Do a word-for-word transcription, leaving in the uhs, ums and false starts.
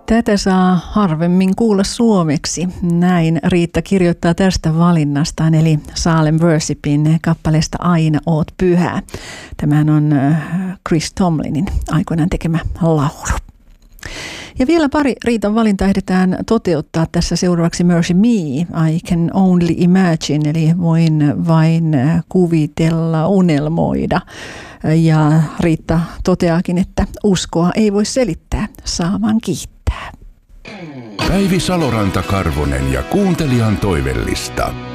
Tätä saa harvemmin kuulla suomeksi. Näin Riitta kirjoittaa tästä valinnastaan, eli Salem Worshipin kappaleesta Aina oot pyhä. Tämähän on Chris Tomlinin aikoinaan tekemä laulu. Ja vielä pari Riitan valintaa ehditään toteuttaa tässä seuraavaksi Mercy Me, I Can Only Imagine, eli voin vain kuvitella, unelmoida. Ja Riitta toteaakin, että uskoa ei voi selittää, saa vaan kiittää. Päivi Saloranta-Karvonen ja kuuntelijan toivellista.